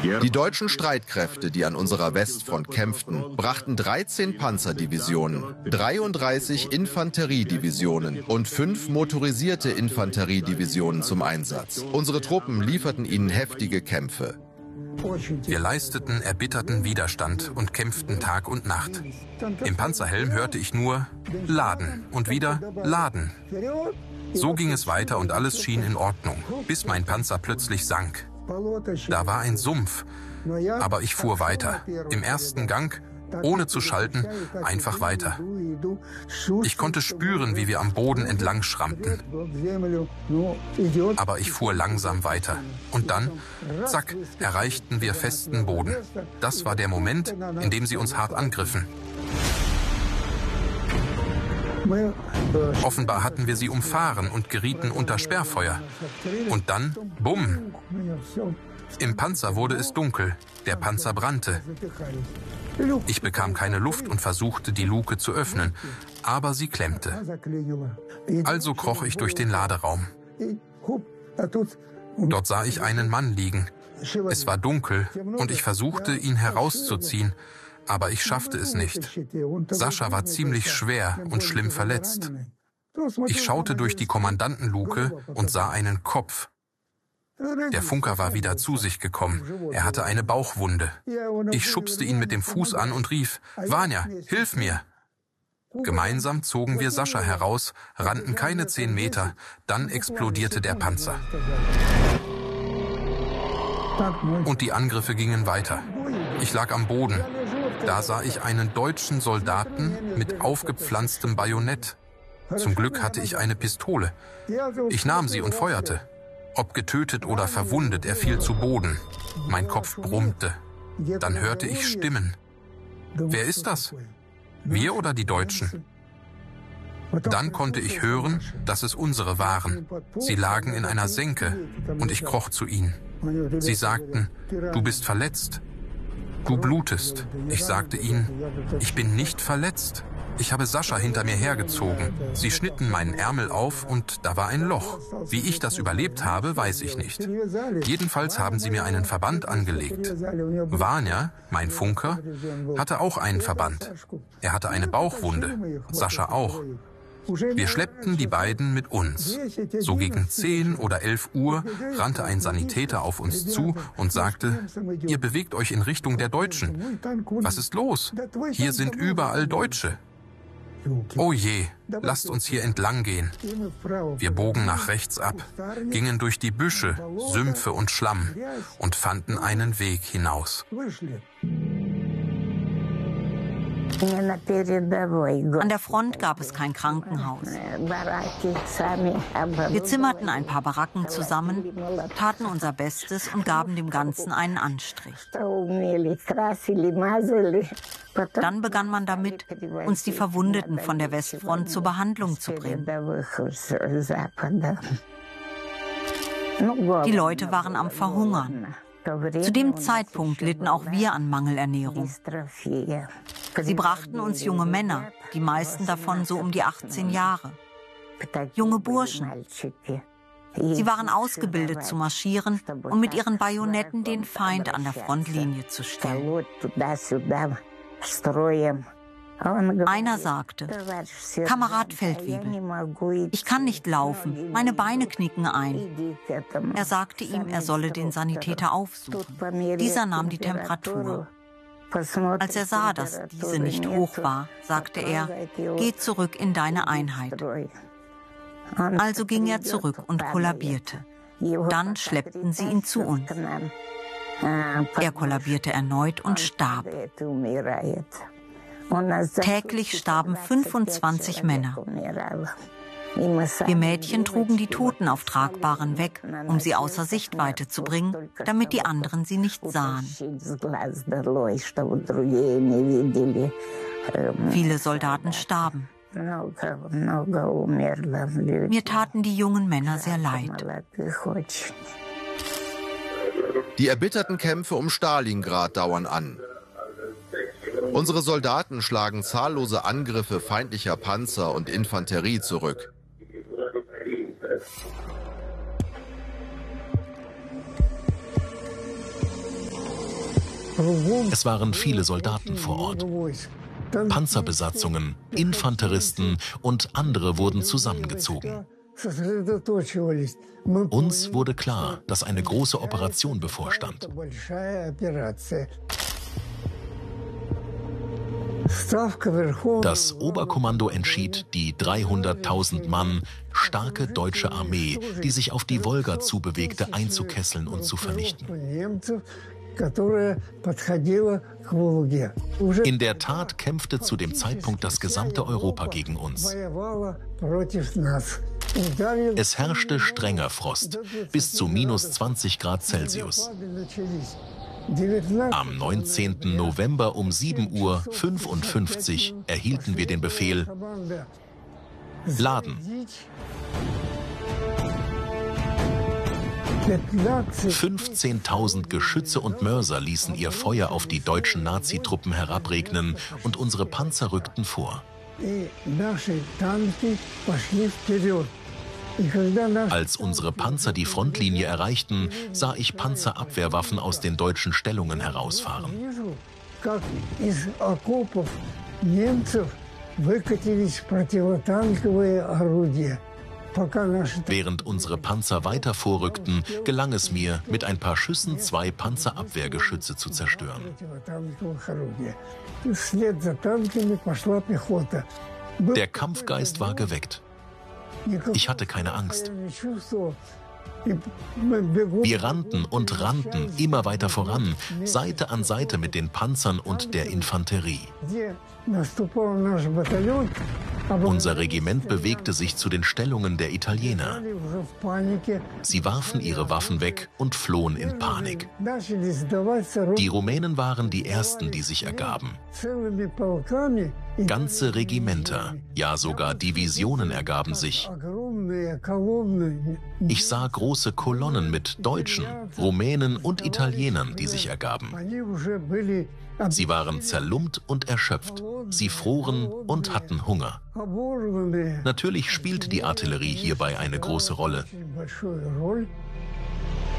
Die deutschen Streitkräfte, die an unserer Westfront kämpften, brachten 13 Panzerdivisionen, 33 Infanteriedivisionen und 5 motorisierte Infanteriedivisionen zum Einsatz. Unsere Truppen lieferten ihnen heftige Kämpfe. Wir leisteten erbitterten Widerstand und kämpften Tag und Nacht. Im Panzerhelm hörte ich nur Laden und wieder Laden. So ging es weiter und alles schien in Ordnung, bis mein Panzer plötzlich sank. Da war ein Sumpf, aber ich fuhr weiter. Im ersten Gang, ohne zu schalten, einfach weiter. Ich konnte spüren, wie wir am Boden entlang schrammten. Aber ich fuhr langsam weiter. Und dann, zack, erreichten wir festen Boden. Das war der Moment, in dem sie uns hart angriffen. Offenbar hatten wir sie umfahren und gerieten unter Sperrfeuer. Und dann, bumm! Im Panzer wurde es dunkel. Der Panzer brannte. Ich bekam keine Luft und versuchte, die Luke zu öffnen, aber sie klemmte. Also kroch ich durch den Laderaum. Dort sah ich einen Mann liegen. Es war dunkel und ich versuchte, ihn herauszuziehen, aber ich schaffte es nicht. Sascha war ziemlich schwer und schlimm verletzt. Ich schaute durch die Kommandantenluke und sah einen Kopf. Der Funker war wieder zu sich gekommen. Er hatte eine Bauchwunde. Ich schubste ihn mit dem Fuß an und rief, »Vanja, hilf mir!« Gemeinsam zogen wir Sascha heraus, rannten keine 10 Meter, dann explodierte der Panzer. Und die Angriffe gingen weiter. Ich lag am Boden. Da sah ich einen deutschen Soldaten mit aufgepflanztem Bajonett. Zum Glück hatte ich eine Pistole. Ich nahm sie und feuerte. Ob getötet oder verwundet, er fiel zu Boden. Mein Kopf brummte. Dann hörte ich Stimmen. Wer ist das? Wir oder die Deutschen? Dann konnte ich hören, dass es unsere waren. Sie lagen in einer Senke und ich kroch zu ihnen. Sie sagten, du bist verletzt. Du blutest. Ich sagte ihnen, ich bin nicht verletzt. Ich habe Sascha hinter mir hergezogen. Sie schnitten meinen Ärmel auf und da war ein Loch. Wie ich das überlebt habe, weiß ich nicht. Jedenfalls haben sie mir einen Verband angelegt. Vanja, mein Funker, hatte auch einen Verband. Er hatte eine Bauchwunde. Sascha auch. Wir schleppten die beiden mit uns. So gegen 10 oder 11 Uhr rannte ein Sanitäter auf uns zu und sagte, ihr bewegt euch in Richtung der Deutschen. Was ist los? Hier sind überall Deutsche. Oh je, lasst uns hier entlang gehen. Wir bogen nach rechts ab, gingen durch die Büsche, Sümpfe und Schlamm und fanden einen Weg hinaus. An der Front gab es kein Krankenhaus. Wir zimmerten ein paar Baracken zusammen, taten unser Bestes und gaben dem Ganzen einen Anstrich. Dann begann man damit, uns die Verwundeten von der Westfront zur Behandlung zu bringen. Die Leute waren am Verhungern. Zu dem Zeitpunkt litten auch wir an Mangelernährung. Sie brachten uns junge Männer, die meisten davon so um die 18 Jahre. Junge Burschen. Sie waren ausgebildet zu marschieren und mit ihren Bajonetten den Feind an der Frontlinie zu stellen. Einer sagte, Kamerad Feldwebel, ich kann nicht laufen, meine Beine knicken ein. Er sagte ihm, er solle den Sanitäter aufsuchen. Dieser nahm die Temperatur. Als er sah, dass diese nicht hoch war, sagte er, geh zurück in deine Einheit. Also ging er zurück und kollabierte. Dann schleppten sie ihn zu uns. Er kollabierte erneut und starb. Täglich starben 25 Männer. Wir Mädchen trugen die Toten auf Tragbaren weg, um sie außer Sichtweite zu bringen, damit die anderen sie nicht sahen. Viele Soldaten starben. Mir taten die jungen Männer sehr leid. Die erbitterten Kämpfe um Stalingrad dauern an. Unsere Soldaten schlagen zahllose Angriffe feindlicher Panzer und Infanterie zurück. Es waren viele Soldaten vor Ort. Panzerbesatzungen, Infanteristen und andere wurden zusammengezogen. Uns wurde klar, dass eine große Operation bevorstand. Das Oberkommando entschied, die 300.000 Mann starke deutsche Armee, die sich auf die Wolga zubewegte, einzukesseln und zu vernichten. In der Tat kämpfte zu dem Zeitpunkt das gesamte Europa gegen uns. Es herrschte strenger Frost, bis zu -20 Grad Celsius. Am 19. November um 7:55 Uhr erhielten wir den Befehl: Laden. 15.000 Geschütze und Mörser ließen ihr Feuer auf die deutschen Nazitruppen herabregnen und unsere Panzer rückten vor. Als unsere Panzer die Frontlinie erreichten, sah ich Panzerabwehrwaffen aus den deutschen Stellungen herausfahren. Während unsere Panzer weiter vorrückten, gelang es mir, mit ein paar Schüssen 2 Panzerabwehrgeschütze zu zerstören. Der Kampfgeist war geweckt. Ich hatte keine Angst. Wir rannten und rannten immer weiter voran, Seite an Seite mit den Panzern und der Infanterie. Unser Regiment bewegte sich zu den Stellungen der Italiener. Sie warfen ihre Waffen weg und flohen in Panik. Die Rumänen waren die ersten, die sich ergaben. Ganze Regimenter, ja sogar Divisionen ergaben sich. Ich sah große Kolonnen mit Deutschen, Rumänen und Italienern, die sich ergaben. Sie waren zerlumpt und erschöpft. Sie froren und hatten Hunger. Natürlich spielte die Artillerie hierbei eine große Rolle.